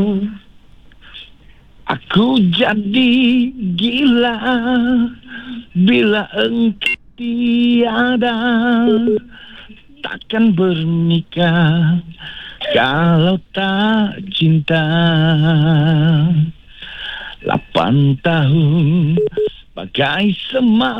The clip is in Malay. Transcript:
Aku jadi gila bila engkau tiada, takkan bernikah kalau tak cinta. 8 tahun bagai semalam